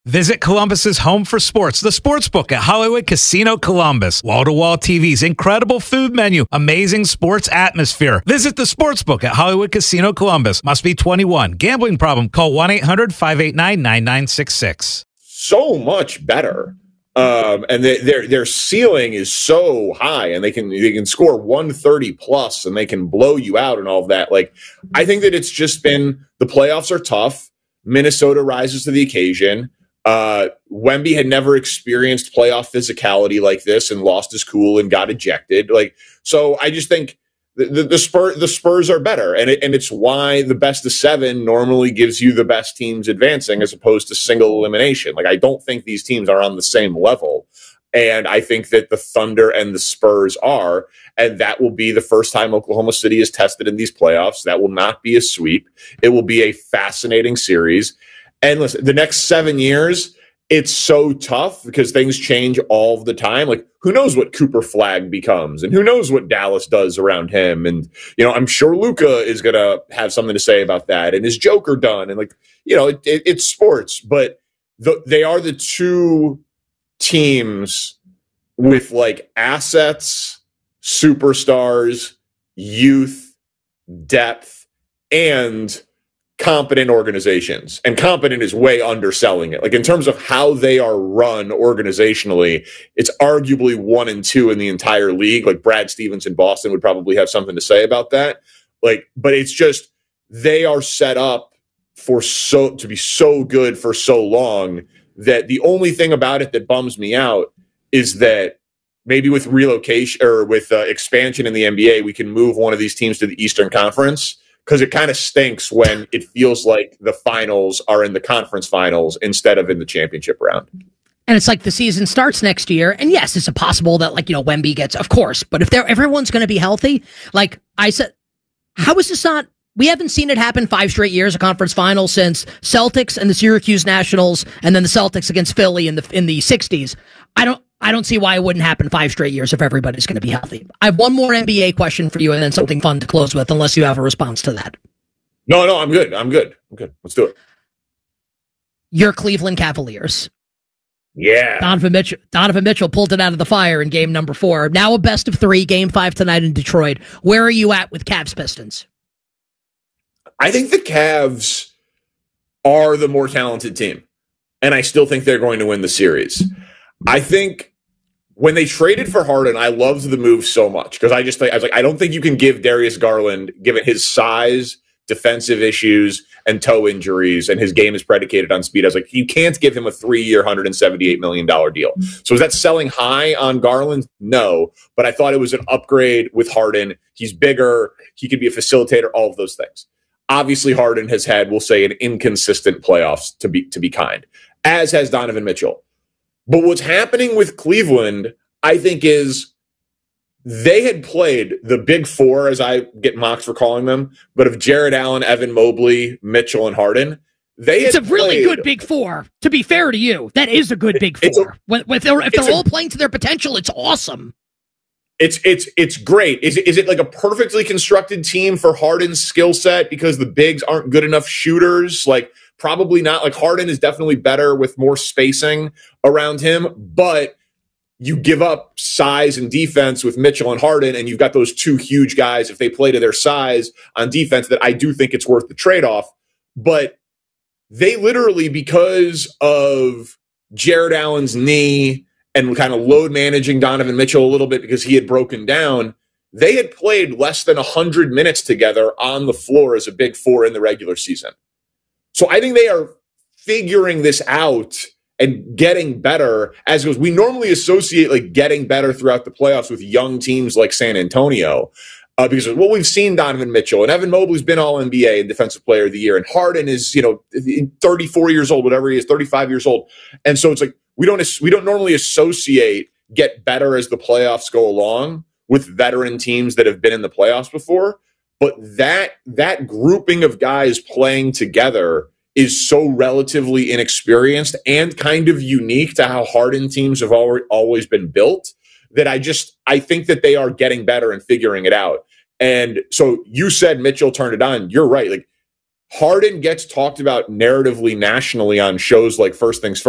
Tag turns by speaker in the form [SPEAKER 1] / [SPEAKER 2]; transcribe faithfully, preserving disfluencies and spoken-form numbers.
[SPEAKER 1] Visit Columbus's home for sports, the Sportsbook at Hollywood Casino Columbus. Wall-to-wall T Vs, incredible food menu, amazing sports atmosphere. Visit the Sportsbook at Hollywood Casino Columbus. Must be twenty-one. Gambling problem? Call one eight hundred five eight nine nine nine six six.
[SPEAKER 2] So much better. Um, and they, their their ceiling is so high, and they can they can score one thirty plus, and they can blow you out and all of that. Like, I think that it's just been, the playoffs are tough. Minnesota rises to the occasion. Uh, Wemby had never experienced playoff physicality like this and lost his cool and got ejected. Like, so I just think the, the, the Spurs, the Spurs are better. And it, and it's why the best of seven normally gives you the best teams advancing as opposed to single elimination. Like, I don't think these teams are on the same level. And I think that the Thunder and the Spurs are, and that will be the first time Oklahoma City is tested in these playoffs. That will not be a sweep. It will be a fascinating series. And listen, the next seven years, it's so tough because things change all the time. Like, who knows what Cooper Flagg becomes, and who knows what Dallas does around him. And, you know, I'm sure Luka is going to have something to say about that. And is Joker done? And, like, you know, it, it, it's sports, but the, they are the two teams with, like, assets, superstars, youth, depth, and competent organizations. And competent is way underselling it. Like, in terms of how they are run organizationally, it's arguably one and two in the entire league. Like, Brad Stevens in Boston would probably have something to say about that. Like, but it's just, they are set up for so to be so good for so long that the only thing about it that bums me out is that maybe with relocation or with uh, expansion in the N B A, we can move one of these teams to the Eastern Conference. Because it kind of stinks when it feels like the finals are in the conference finals instead of in the championship round.
[SPEAKER 3] And it's like the season starts next year. And yes, it's possible that, like, you know, Wemby gets, of course. But if they're, everyone's going to be healthy, like I said, how is this not? We haven't seen it happen five straight years, a conference final, since Celtics and the Syracuse Nationals, and then the Celtics against Philly in the in the sixties. I don't. I don't see why it wouldn't happen five straight years if everybody's going to be healthy. I have one more N B A question for you and then something fun to close with, unless you have a response to that.
[SPEAKER 2] No, no, I'm good. I'm good. I'm good. Let's do it.
[SPEAKER 3] Your Cleveland Cavaliers.
[SPEAKER 2] Yeah.
[SPEAKER 3] Donovan Mitchell, Donovan Mitchell pulled it out of the fire in game number four. Now a best of three, game five tonight in Detroit. Where are you at with Cavs Pistons?
[SPEAKER 2] I think the Cavs are the more talented team, and I still think they're going to win the series. I think when they traded for Harden, I loved the move so much because I just think, I was like, I don't think you can give Darius Garland, given his size, defensive issues, and toe injuries, and his game is predicated on speed. I was like, you can't give him a three-year, one hundred seventy-eight million dollars deal. So is that selling high on Garland? No, but I thought it was an upgrade with Harden. He's bigger. He could be a facilitator, all of those things. Obviously, Harden has had, we'll say, an inconsistent playoffs, to be to be kind, as has Donovan Mitchell. But what's happening with Cleveland, I think, is they had played the big four, as I get mocked for calling them, but of Jared Allen, Evan Mobley, Mitchell, and Harden. They
[SPEAKER 3] it's
[SPEAKER 2] had
[SPEAKER 3] a really
[SPEAKER 2] played,
[SPEAKER 3] good big four. To be fair to you, that is a good big four. A, when, if they're, if they're all a, playing to their potential, it's awesome.
[SPEAKER 2] It's it's it's great. Is it, is it like a perfectly constructed team for Harden's skill set because the bigs aren't good enough shooters? Like, probably not. Like, Harden is definitely better with more spacing around him, but you give up size and defense with Mitchell and Harden, and you've got those two huge guys, if they play to their size on defense, that I do think it's worth the trade-off. But they literally, because of Jared Allen's knee and kind of load managing Donovan Mitchell a little bit because he had broken down, they had played less than one hundred minutes together on the floor as a big four in the regular season. So I think they are figuring this out and getting better as goes. We normally associate like getting better throughout the playoffs with young teams like San Antonio uh, because, well, we've seen Donovan Mitchell and Evan Mobley's been all N B A and Defensive Player of the Year, and Harden is, you know, thirty-four years old, whatever he is, thirty-five years old. And so it's like we don't we don't normally associate get better as the playoffs go along with veteran teams that have been in the playoffs before. But that that grouping of guys playing together is so relatively inexperienced and kind of unique to how hardened teams have already, always been built that I just I think that they are getting better and figuring it out. And so you said Mitchell turned it on. You're right. Like, Harden gets talked about narratively nationally on shows like First Things First.